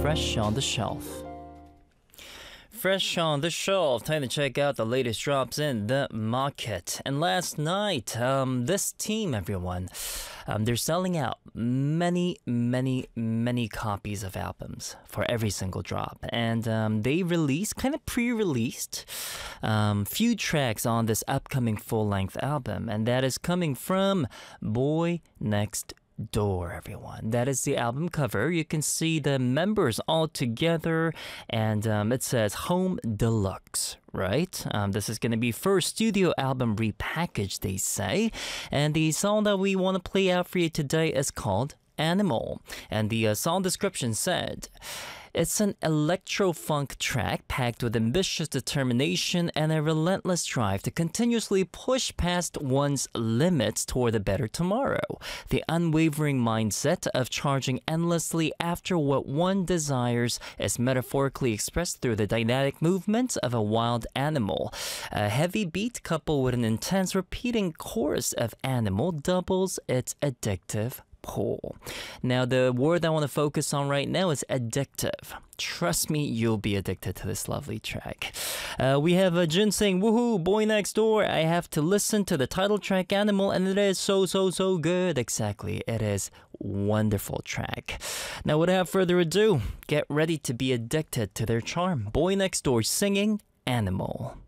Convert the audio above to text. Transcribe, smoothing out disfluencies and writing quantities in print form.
fresh on the shelf. Fresh on the shelf, time to check out the latest drops in the market. And last night, this team, everyone, they're selling out many copies of albums for every single drop. And they released, kind of pre-released, few tracks on this upcoming full-length album. And that is coming from Boy Next Door, everyone. That is the album cover. You can see the members all together, and it says Home Deluxe, right? This is going to be first studio album repackaged, they say. And the song that we want to play out for you today is called Animal. And the song description said, it's an electro-funk track packed with ambitious determination and a relentless drive to continuously push past one's limits toward a better tomorrow. The unwavering mindset of charging endlessly after what one desires is metaphorically expressed through the dynamic movements of a wild animal. A heavy beat coupled with an intense repeating chorus of animal doubles its addictive pull. Now, the word I want to focus on right now is addictive. Trust me, you'll be addicted to this lovely track. We have Jin saying, woohoo, Boy Next Door. I have to listen to the title track Animal, and it is so good. Exactly, it is wonderful track. Now, without further ado, get ready to be addicted to their charm. Boy Next Door singing Animal.